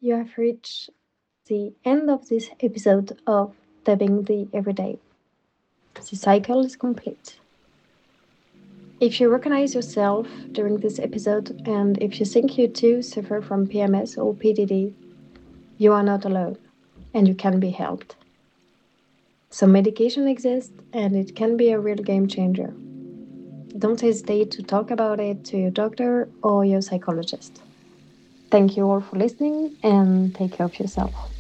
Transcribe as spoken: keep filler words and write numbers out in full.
You have reached the end of this episode of Dubbing the Everyday. The cycle is complete. If you recognize yourself during this episode and if you think you too suffer from P M S or P D D, you are not alone and you can be helped. So, medication exists and it can be a real game changer. Don't hesitate to talk about it to your doctor or your psychologist. Thank you all for listening and take care of yourself.